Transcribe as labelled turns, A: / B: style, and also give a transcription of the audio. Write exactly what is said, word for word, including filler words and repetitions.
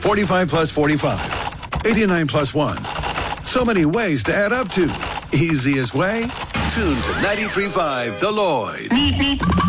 A: forty-five plus forty-five. eighty-nine plus one. So many ways to add up to. Easiest way? Tune to ninety-three point five The Lloyd.